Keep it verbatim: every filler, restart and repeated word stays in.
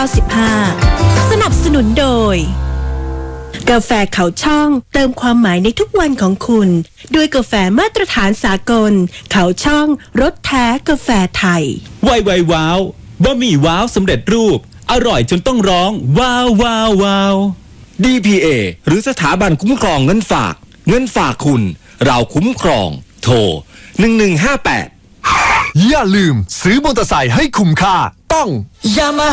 สิบห้าสนับสนุนโดยกาแฟเขาช่องเติมความหมายในทุกวันของคุณด้วยกาแฟมาตรฐานสากลเขาช่องรสแท้กาแฟไทยไวไวว้าวบะหมี่ว้าวสำเร็จรูปอร่อยจนต้องร้องว้าวว้าวว้าวดี พี เอ หรือสถาบันคุ้มครองเงินฝากเงินฝากคุณเราคุ้มครองโทรหนึ่งหนึ่งห้าแปดอย่าลืมซื้อมอเตอร์ไซค์ให้คุ้มค่าต้อง Yamaha